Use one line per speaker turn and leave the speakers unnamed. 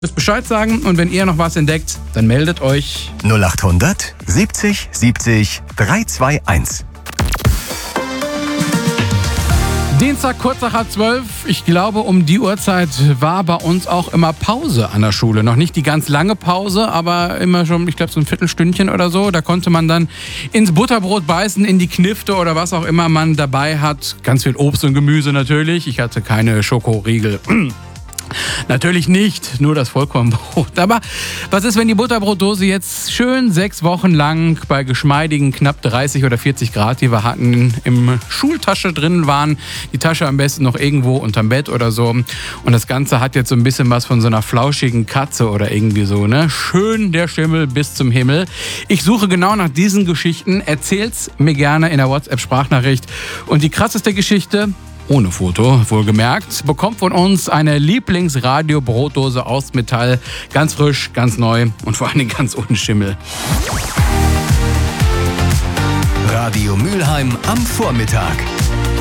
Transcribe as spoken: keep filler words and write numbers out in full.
Müsst Bescheid sagen und wenn ihr noch was entdeckt, dann meldet euch.
null achthundert siebzig siebzig dreihundertzweiundundzwanzig.
Dienstag, kurz nach halb zwölf. Ich glaube, um die Uhrzeit war bei uns auch immer Pause an der Schule. Noch nicht die ganz lange Pause, aber immer schon, ich glaube, so ein Viertelstündchen oder so. Da konnte man dann ins Butterbrot beißen, in die Knifte oder was auch immer man dabei hat. Ganz viel Obst und Gemüse natürlich. Ich hatte keine Schokoriegel. Natürlich nicht, nur das Vollkornbrot. Aber was ist, wenn die Butterbrotdose jetzt schön sechs Wochen lang bei geschmeidigen knapp dreißig oder vierzig Grad, die wir hatten, im Schultasche drin waren? Die Tasche am besten noch irgendwo unterm Bett oder so. Und das Ganze hat jetzt so ein bisschen was von so einer flauschigen Katze oder irgendwie so, ne? Schön der Schimmel bis zum Himmel. Ich suche genau nach diesen Geschichten. Erzähl's mir gerne in der WhatsApp-Sprachnachricht. Und die krasseste Geschichte, ohne Foto, wohlgemerkt, bekommt von uns eine Lieblingsradio-Brotdose aus Metall. Ganz frisch, ganz neu und vor allem ganz ohne Schimmel.
Radio Mülheim am Vormittag.